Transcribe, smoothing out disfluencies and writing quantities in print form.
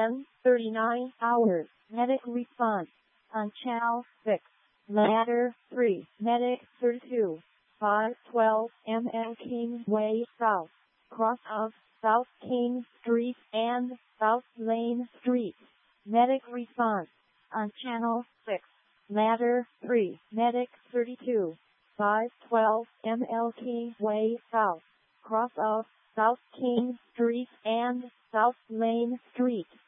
10:39 hours. Medic response on Channel 6. Ladder 3. Medic 32. 512 ML Kingsway South. Cross of South King Street and South Lane Street. Medic response on Channel 6. Ladder 3. Medic 32. 512 ML Kingsway South. Cross of South King Street and South Lane Street.